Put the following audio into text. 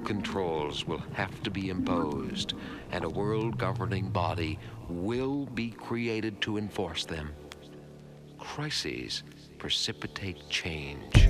controls will have to be imposed, and a world governing body will be created to enforce them. Crises precipitate change.